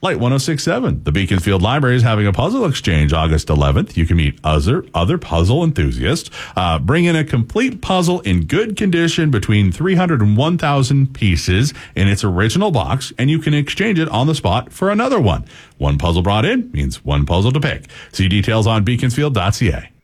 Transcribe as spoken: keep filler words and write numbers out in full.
Light one oh six point seven. The Beaconsfield Library is having a puzzle exchange August eleventh. You can meet other, other puzzle enthusiasts. Uh, bring in a complete puzzle in good condition between three hundred and one thousand pieces in its original box, and you can exchange it on the spot for another one. One puzzle brought in means one puzzle to pick. See details on beaconsfield dot c a.